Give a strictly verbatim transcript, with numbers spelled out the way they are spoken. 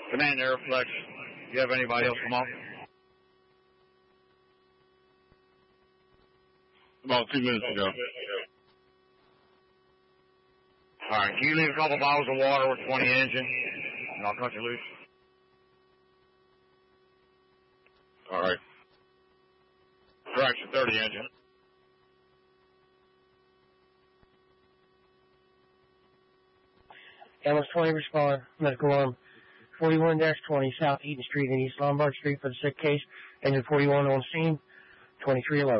Command Airflex, do you have anybody else come up? About two minutes ago. All right, can you leave a couple bottles of water with twenty engine, and I'll cut you loose? All right. Correction, thirty engine. Ambulance twenty, respond. Medical arm forty-one dash twenty, South Eaton Street and East Lombard Street for the sick case. Engine forty-one on scene, twenty-three eleven.